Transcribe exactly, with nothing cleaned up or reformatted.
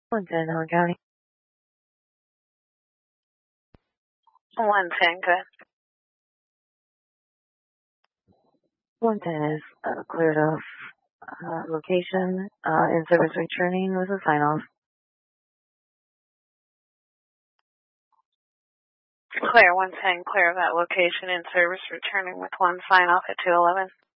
one ten, Helen County. one ten, good. one ten is uh, cleared off uh, location, uh, in service returning with a sign off. Clear, one ten, clear of that location, in service returning with one sign off at two eleven.